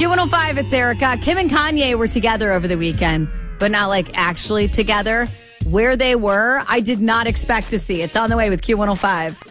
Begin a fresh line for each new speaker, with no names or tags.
Q105, it's Erica. Kim and Kanye were together over the weekend, but not like actually together. Where they were, I did not expect to see. It's on the way with Q105.